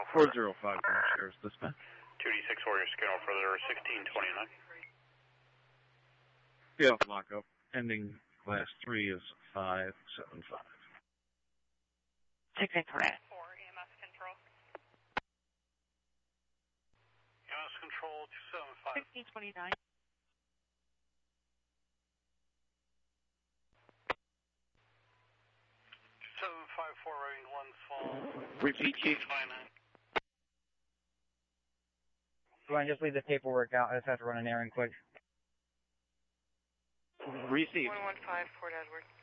405 Sheriff's Dispatch. 2D6 Warrior schedule for the 1629. Yeah, lockup. Ending class 3 is 575. Take that correct. For EMS control. EMS control 275. 1629. Rating 1 fall. Repeat, Chief. Do I just leave the paperwork out? I just have to run an errand quick. Receive. 115 Fort Edward.